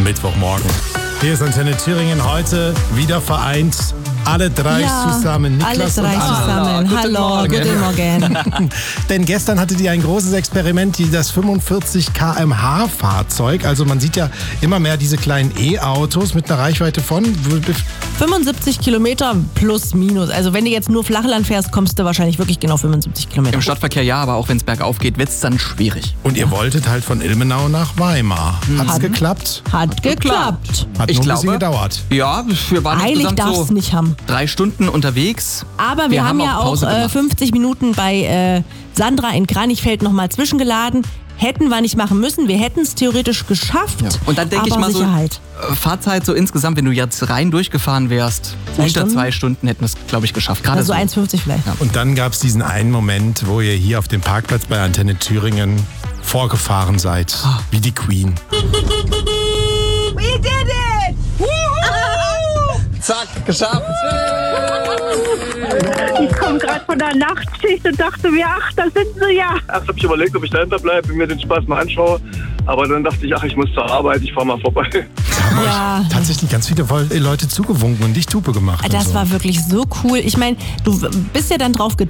Mittwochmorgen. Hier ist Antenne Thüringen, heute wieder vereint. Alle drei zusammen. Niklas alle drei und Anna. zusammen. Hallo, guten Morgen. Denn gestern hattet ihr ein großes Experiment, das 45 km/h Fahrzeug. Also man sieht ja immer mehr diese kleinen E-Autos mit einer Reichweite von 75 Kilometer plus minus. Also wenn du jetzt nur Flachland fährst, kommst du wahrscheinlich wirklich genau 75 Kilometer. Im Stadtverkehr ja, aber auch wenn es bergauf geht, wird es dann schwierig. Und ihr wolltet halt von Ilmenau nach Weimar. Hat's geklappt? Hat geklappt. Hat Ich nur ein glaube, bisschen gedauert. Ja, wir waren Eilig insgesamt darfst so du nicht haben. 3 Stunden unterwegs. Aber wir haben ja auch Pause gemacht. 50 Minuten bei Sandra in Kranichfeld nochmal zwischengeladen. Hätten wir nicht machen müssen. Wir hätten es theoretisch geschafft. Ja. Und dann denke ich aber mal Sicherheit. so, Fahrzeit so insgesamt, wenn du jetzt rein durchgefahren wärst, unter Stunden? 2 Stunden hätten wir es, glaube ich, geschafft. Gerade Also so. 1,50 vielleicht. Ja. Und dann gab es diesen einen Moment, wo ihr hier auf dem Parkplatz bei Antenne Thüringen vorgefahren seid. Wie die Queen. We did it! Zack, geschafft. Ich komme gerade von der Nachtschicht und dachte mir, ach, da sind sie ja. Erst habe ich überlegt, ob ich dahinter bleibe und mir den Spaß mal anschaue. Aber dann dachte ich, ach, ich muss zur Arbeit, ich fahre mal vorbei. Haben Ja. euch tatsächlich ganz viele Leute zugewunken und dich Tupe gemacht. Das und so. war wirklich so cool. Ich meine, du bist ja dann drauf